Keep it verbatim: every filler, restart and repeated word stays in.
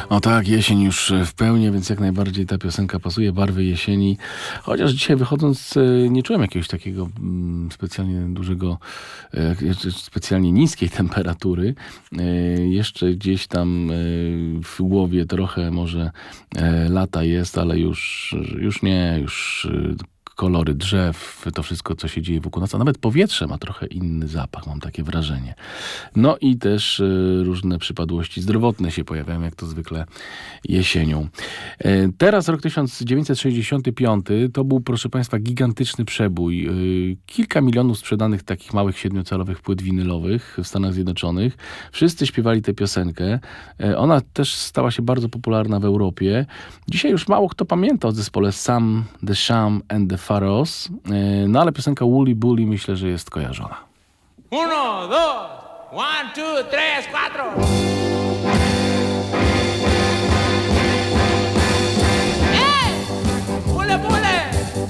O tak, jesień już w pełni, więc jak najbardziej ta piosenka pasuje, barwy jesieni. Chociaż dzisiaj wychodząc nie czułem jakiegoś takiego mm, specjalnie dużego, e, specjalnie niskiej temperatury. E, jeszcze gdzieś tam e, w głowie trochę może e, lata jest, ale już, już nie, już e, kolory drzew, to wszystko, co się dzieje wokół nas, a nawet powietrze ma trochę inny zapach, mam takie wrażenie. No i też y, różne przypadłości zdrowotne się pojawiają, jak to zwykle jesienią. E, teraz rok tysiąc dziewięćset sześćdziesiąty piąty to był, proszę Państwa, gigantyczny przebój. Y, kilka milionów sprzedanych takich małych siedmiocalowych płyt winylowych w Stanach Zjednoczonych. Wszyscy śpiewali tę piosenkę. E, ona też stała się bardzo popularna w Europie. Dzisiaj już mało kto pamięta o zespole Sam, The Sham and the Pharaohs, no ale piosenka Wooly Bully myślę, że jest kojarzona. Uno, dos, one, two, tres, cuatro.